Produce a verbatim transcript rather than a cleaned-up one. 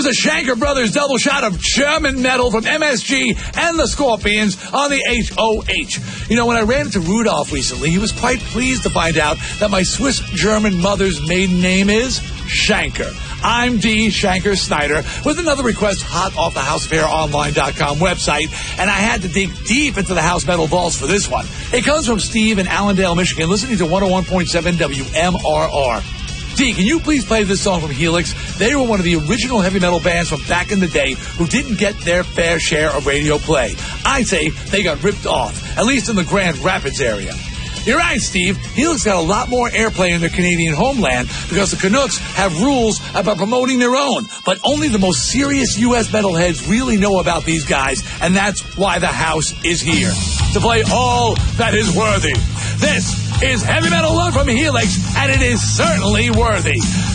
was a Shanker Brothers double shot of German metal from M S G and the Scorpions on the H O H. You know, when I ran into Rudolph recently, he was quite pleased to find out that my Swiss-German mother's maiden name is Shanker. I'm D. Shanker Snyder with another request hot off the house of hair online dot com website, and I had to dig deep into the house metal vaults for this one. It comes from Steve in Allendale, Michigan, listening to one oh one point seven W M R R. D, can you please play this song from Helix? They were one of the original heavy metal bands from back in the day who didn't get their fair share of radio play. I'd say they got ripped off, at least in the Grand Rapids area. You're right, Steve. Helix got a lot more airplay in their Canadian homeland because the Canucks have rules about promoting their own. But only the most serious U S metalheads really know about these guys, and that's why the house is here, to play all that is worthy. This is Heavy Metal Love from Helix, and it is certainly worthy.